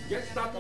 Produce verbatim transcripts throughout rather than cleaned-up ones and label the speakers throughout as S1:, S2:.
S1: Ya estamos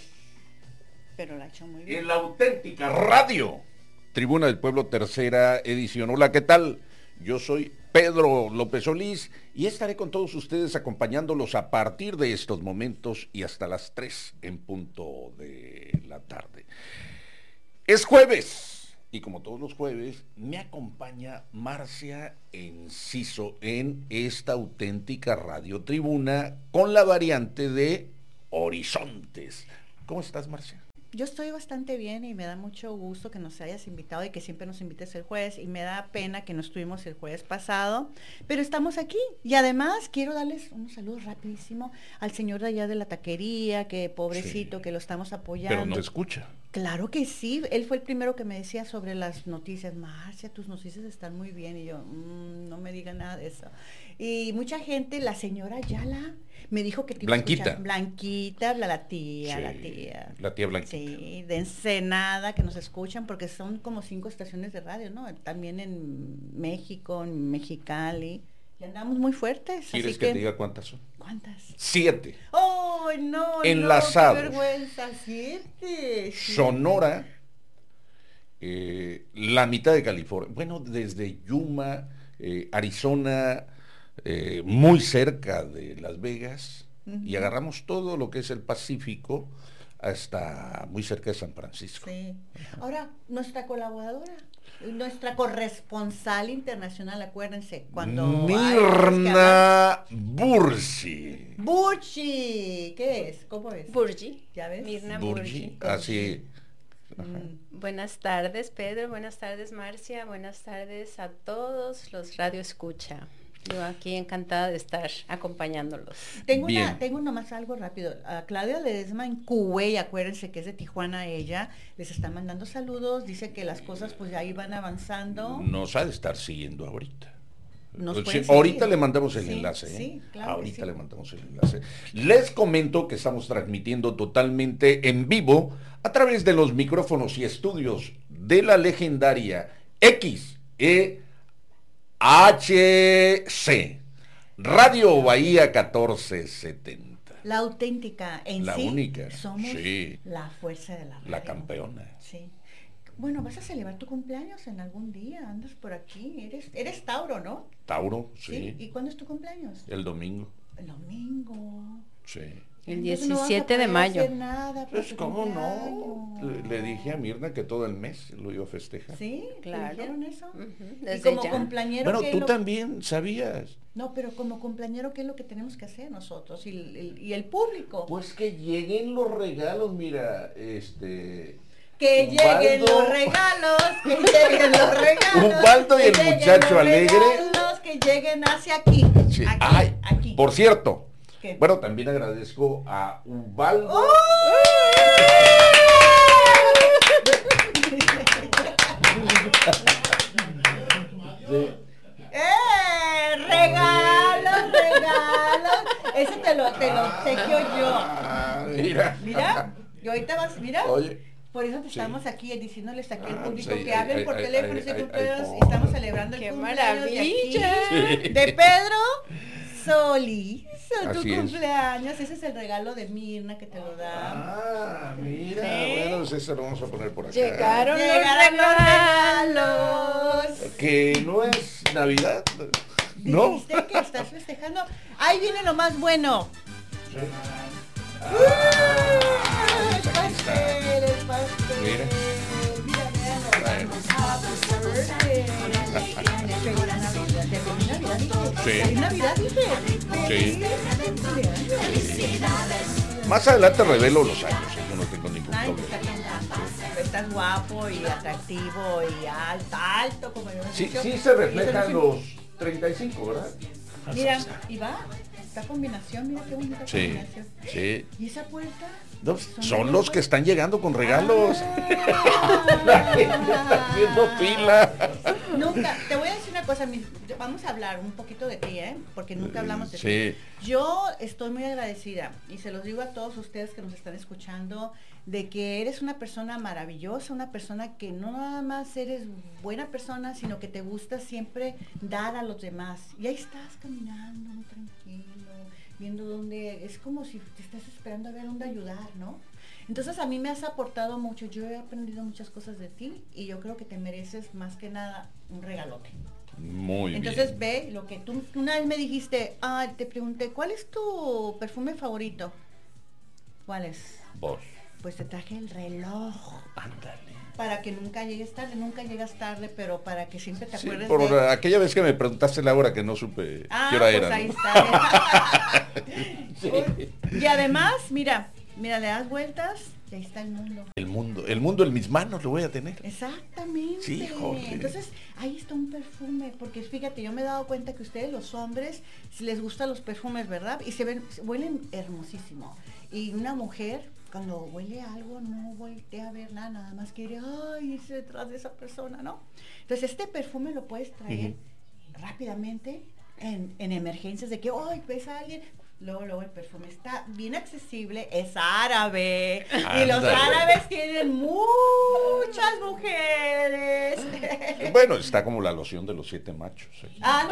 S2: pero la ha hecho muy bien.
S1: en la auténtica radio. Tribuna del Pueblo, tercera edición. Hola, ¿qué tal? Yo soy Pedro López Solís y estaré con todos ustedes acompañándolos a partir de estos momentos y hasta las tres en punto de la tarde. Es jueves y como todos los jueves me acompaña Marcia Enciso en esta auténtica radio tribuna con la variante de Horizontes. ¿Cómo estás, Marcia?
S2: Yo estoy bastante bien y me da mucho gusto que nos hayas invitado y que siempre nos invites el jueves, y me da pena que no estuvimos el jueves pasado, pero estamos aquí. Y además quiero darles unos saludos rapidísimo al señor de allá de la taquería, que pobrecito, sí, que lo estamos apoyando.
S1: Pero no escucha.
S2: Claro que sí, él fue el primero que me decía sobre las noticias. Marcia, tus noticias están muy bien, y yo, mmm, no me diga nada de eso. Y mucha gente, la señora Yala, me dijo que te iba a
S1: Blanquita.
S2: escuchar. Blanquita, la, la tía,
S1: Sí,
S2: la tía.
S1: La tía Blanquita.
S2: Sí, de Ensenada, que nos escuchan, porque son como cinco estaciones de radio, ¿no? También en México, en Mexicali. Y andamos muy fuertes.
S1: ¿Quieres
S2: así
S1: que,
S2: que
S1: te diga cuántas son?
S2: ¿Cuántas?
S1: Siete.
S2: ¡Oh, no!
S1: Enlazados.
S2: No, ¡qué vergüenza! Siete.
S1: Sonora, eh, la mitad de California. Bueno, desde Yuma, eh, Arizona, eh, muy cerca de Las Vegas, uh-huh. Y agarramos todo lo que es el Pacífico hasta muy cerca de San Francisco.
S2: Sí. Ahora, nuestra colaboradora, nuestra corresponsal internacional, acuérdense, cuando...
S1: Mirna Bursi.
S2: Bursi, ¿qué es? ¿Cómo es?
S3: Burgi.
S2: ¿Ya ves?
S3: Mirna
S1: Burgi,
S3: Burgi.
S1: así.
S3: Mm. Buenas tardes, Pedro, buenas tardes, Marcia, buenas tardes a todos los Radio Escucha. Yo aquí encantada de estar acompañándolos.
S2: Tengo una, tengo nomás algo rápido. A Claudia Ledesma en Kuwait, acuérdense que es de Tijuana ella, les está mandando saludos, dice que las cosas pues ya iban avanzando.
S1: Nos ha de estar siguiendo ahorita.
S2: Nos
S1: sí, ahorita le mandamos el sí, enlace. ¿eh?
S2: Sí, claro.
S1: Ahorita
S2: sí.
S1: le mandamos el enlace. Les comento que estamos transmitiendo totalmente en vivo a través de los micrófonos y estudios de la legendaria X E H C Radio Bahía catorce setenta.
S2: La auténtica, en
S1: la
S2: sí,
S1: única.
S2: Somos
S1: sí.
S2: la fuerza de la radio.
S1: La campeona.
S2: Sí. Bueno, ¿vas a celebrar tu cumpleaños en algún día? Andas por aquí, eres eres Tauro, ¿no?
S1: Tauro, sí.
S2: ¿Sí? ¿Y cuándo es tu cumpleaños?
S1: El domingo.
S2: El domingo.
S1: Sí.
S3: El diecisiete de mayo.
S1: Pues cómo no, le, le dije a Mirna que todo el mes lo iba a festejar.
S2: Sí, claro. ¿Dijeron eso?
S3: Uh-huh.
S2: Y como ya. Cumpleañero.
S1: Bueno, tú
S2: lo...
S1: también sabías.
S2: No, pero como cumpleañero, ¿qué es lo que tenemos que hacer nosotros y el, y el público?
S1: Pues que lleguen los regalos, mira, este.
S2: Que Ubaldo, lleguen los regalos, que lleguen los regalos.
S1: Ubaldo y el muchacho alegre.
S2: Regalos, que lleguen hacia aquí.
S1: Sí.
S2: Aquí,
S1: Ay,
S2: aquí.
S1: Por cierto.
S2: ¿Qué?
S1: Bueno, también agradezco a Ubaldo. ¡Oh!
S2: Sí. ¡Eh! ¡Regalos, regalos! Ese te lo, te lo obsequio yo.
S1: Ah, mira.
S2: Mira, y ahorita vas, mira.
S1: Oye.
S2: Por eso te
S1: sí.
S2: estamos aquí diciéndoles aquí al
S1: ah,
S2: público
S1: sí,
S2: que
S1: ay,
S2: hablen
S1: ay,
S2: por
S1: ay,
S2: teléfono
S1: ay,
S2: y
S1: ay,
S2: cumpleaños
S1: ay,
S2: y estamos celebrando el
S3: ¡Qué
S2: cumpleaños
S3: maravilla!
S2: de, aquí, de Pedro Solís, tu
S1: Así
S2: cumpleaños. Es. Ese es el regalo de Mirna que te lo da.
S1: Ah, mira,
S2: ¿sí?
S1: Bueno, ese lo vamos a poner por acá.
S3: Llegaron,
S2: Llegaron
S3: los
S2: regalos.
S1: Que no es Navidad, ¿no?
S2: ¿Dijiste que estás festejando? Ahí viene lo más bueno.
S1: Sí.
S2: Ah, ¡uh! El pastel, el pastel.
S1: Mira.
S2: Mira, mira.
S1: Sí.
S2: Navidad, dice.
S1: Sí. Más adelante revelo los años, yo no tengo ningún
S2: Ay,
S1: problema.
S2: estás, estás guapo y atractivo y alto, alto como yo.
S1: Sí, sí se reflejan los treinta y cinco, ¿verdad?
S2: Mira, y va, esta combinación, mira qué bonita
S1: sí,
S2: combinación.
S1: Sí.
S2: ¿Y esa puerta?
S1: No, son, son los que están llegando con regalos. Ah, la gente está haciendo fila.
S2: Nunca, te voy a decir una cosa, vamos a hablar un poquito de ti, ¿eh? Porque nunca hablamos de
S1: sí.
S2: ti. Yo estoy muy agradecida y se los digo a todos ustedes que nos están escuchando, de que eres una persona maravillosa, una persona que no nada más eres buena persona, sino que te gusta siempre dar a los demás. Y ahí estás caminando muy tranquilo, viendo dónde, es como si te estás esperando a ver dónde ayudar, ¿no? Entonces a mí me has aportado mucho, yo he aprendido muchas cosas de ti y yo creo que te mereces más que nada un regalote.
S1: Muy
S2: Entonces
S1: bien.
S2: ve lo que tú, una vez me dijiste, ah, te pregunté, ¿cuál es tu perfume favorito? ¿Cuál es?
S1: Vos.
S2: Pues te traje el reloj.
S1: Ándale.
S2: Para que nunca llegues tarde, nunca llegas tarde, pero para que siempre te
S1: Sí,
S2: acuerdes
S1: por
S2: de...
S1: aquella vez que me preguntaste la hora que no supe
S2: Ah,
S1: qué hora
S2: pues
S1: era.
S2: ahí
S1: ¿no?
S2: está.
S1: Sí.
S2: Y además, mira, mira, le das vueltas y ahí está el mundo.
S1: El mundo, el mundo en mis manos lo voy a tener.
S2: Exactamente.
S1: Sí, joder.
S2: Entonces, ahí está un perfume, porque fíjate, yo me he dado cuenta que ustedes los hombres, si les gustan los perfumes, ¿verdad? Y se ven, huelen hermosísimo. Y una mujer, cuando huele algo, no voltea a ver nada, nada más quiere, ay, irse detrás de esa persona, ¿no? Entonces, este perfume lo puedes traer uh-huh. rápidamente en, en emergencias de que, ay, ves a alguien. Luego, luego el perfume está bien accesible, es árabe. Ándale. Y los árabes tienen muchas mujeres.
S1: Bueno, está como la loción de los siete machos. ¿eh?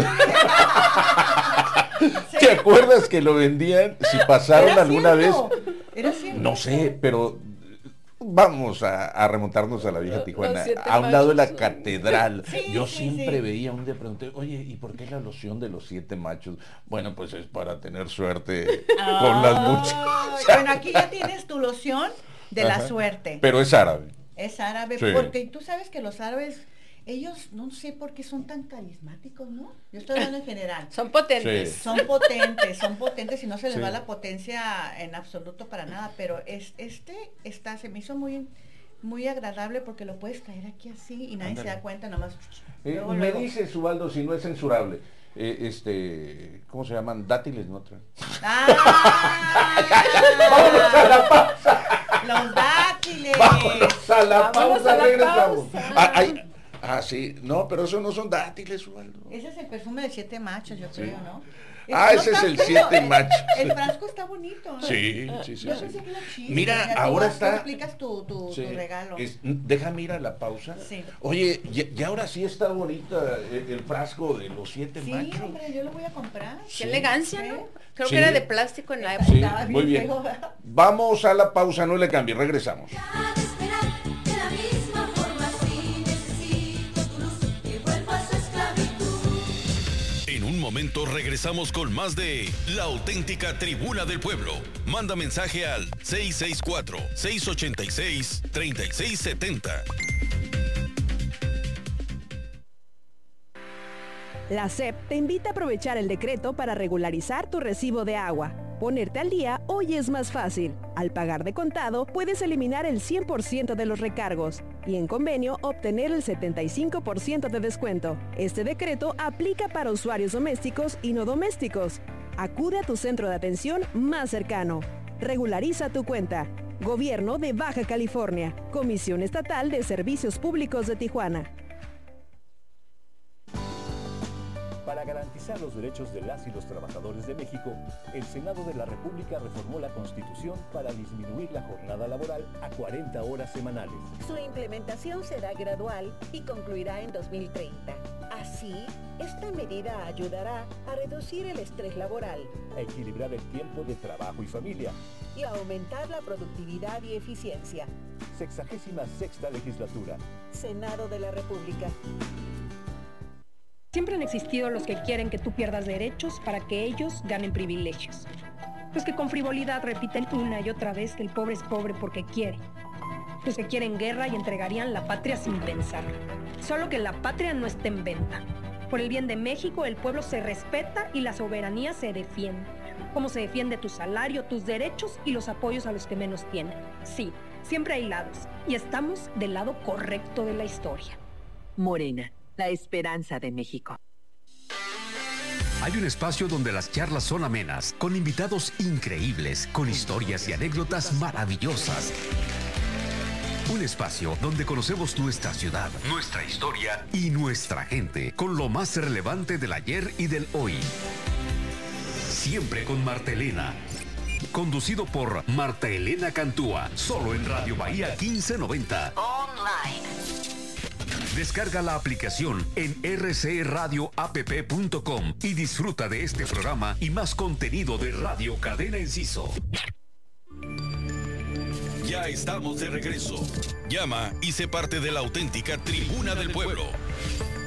S2: Ah, no, no.
S1: ¿Te acuerdas que lo vendían? Si pasaron
S2: ¿Era
S1: alguna
S2: cierto?
S1: vez.
S2: ¿Era cierto?
S1: No sé, pero vamos a, a remontarnos a la vieja Tijuana, a un
S3: machos.
S1: lado de la catedral.
S2: Sí,
S1: Yo
S2: sí,
S1: siempre
S2: sí.
S1: veía, un día pregunté, oye, ¿y por qué la loción de los siete machos? Bueno, pues es para tener suerte
S2: Ay,
S1: con las muchachas.
S2: Bueno, aquí ya tienes tu loción de
S1: Ajá.
S2: la suerte.
S1: Pero es árabe.
S2: Es árabe,
S1: Sí.
S2: porque tú sabes que los árabes, ellos no sé por qué son tan carismáticos, ¿no? Yo estoy hablando en general.
S3: Son potentes.
S1: Sí.
S2: Son potentes, son potentes y no se les
S1: Sí.
S2: va la potencia en absoluto para nada, pero es, este está, se me hizo muy, muy agradable porque lo puedes traer aquí así y nadie
S1: Ándale.
S2: se da cuenta, nomás.
S1: Eh,
S2: luego,
S1: me
S2: luego.
S1: dice Ubaldo si no es censurable. Eh, este, ¿cómo se llaman? Dátiles, ¿no?
S2: ¡Ah!
S1: Vámonos a la pausa.
S2: Los dátiles.
S1: Vámonos a la
S3: Vámonos
S1: pausa,
S3: a la
S1: regresamos.
S3: pausa.
S1: Ah, ay, ah, sí, no, pero eso no son dátiles, Ubaldo.
S2: Ese es el perfume de siete machos, yo
S1: Sí.
S2: creo, ¿no?
S1: Ah,
S2: No
S1: ese es
S2: está
S1: el
S2: feo,
S1: siete
S2: el-
S1: machos.
S2: El frasco está bonito, ¿no?
S1: Sí, sí, sí.
S2: Yo
S1: sí.
S2: pensé que era chiste.
S1: Mira,
S2: Ya tú
S1: ahora
S2: vas, tú
S1: está.
S2: explicas tu, tu,
S1: Sí,
S2: tu regalo.
S1: es- déjame ir a la pausa.
S2: Sí.
S1: Oye, y, y ahora sí está bonita el, el frasco de los siete
S2: Sí,
S1: machos.
S2: hombre, yo lo voy a comprar.
S3: Qué elegancia,
S2: Sí.
S3: ¿no? Creo
S1: Sí.
S3: que era de plástico en la época.
S1: Sí,
S2: Estaba
S1: muy
S2: bien
S1: bien.
S2: feo, ¿verdad?
S1: Vamos a la pausa, no le cambie, regresamos.
S4: Deja de esperar de la misma forma si necesito tu luz y vuelvo a su esclavitud.
S5: En un momento regresamos con más de La Auténtica Tribuna del Pueblo. Manda mensaje al seis seis cuatro, seis ocho seis, tres seis siete cero.
S6: La S E P te invita a aprovechar el decreto para regularizar tu recibo de agua. Ponerte al día hoy es más fácil. Al pagar de contado, puedes eliminar el cien por ciento de los recargos y en convenio obtener el setenta y cinco por ciento de descuento. Este decreto aplica para usuarios domésticos y no domésticos. Acude a tu centro de atención más cercano. Regulariza tu cuenta. Gobierno de Baja California. Comisión Estatal de Servicios Públicos de Tijuana.
S7: Para garantizar los derechos de las y los trabajadores de México, el Senado de la República reformó la Constitución para disminuir la jornada laboral a cuarenta horas semanales.
S8: Su implementación será gradual y concluirá en dos mil treinta. Así, esta medida ayudará a reducir el estrés laboral,
S7: A equilibrar el tiempo de trabajo y familia.
S8: y a aumentar la productividad y eficiencia.
S7: Sexagésima sexta legislatura.
S8: Senado de la República.
S9: Siempre han existido los que quieren que tú pierdas derechos para que ellos ganen privilegios. Los que con frivolidad repiten una y otra vez que el pobre es pobre porque quiere. Los que quieren guerra y entregarían la patria sin pensar. Solo que la patria no está en venta. Por el bien de México, el pueblo se respeta y la soberanía se defiende. Como se defiende tu salario, tus derechos y los apoyos a los que menos tienen. Sí, siempre hay lados y estamos del lado correcto de la historia.
S10: Morena, la esperanza de México.
S11: Hay un espacio donde las charlas son amenas, con invitados increíbles, con historias y anécdotas maravillosas. Un espacio donde conocemos nuestra ciudad, nuestra historia y nuestra gente, con lo más relevante del ayer y del hoy. Siempre con Marta Elena. Conducido por Marta Elena Cantúa, solo en Radio Bahía quince noventa.
S10: Online.
S11: Descarga la aplicación en r c radio app punto com y disfruta de este programa y más contenido de Radio Cadena Enciso.
S5: Ya estamos de regreso. Llama y sé parte de la auténtica Tribuna del Pueblo.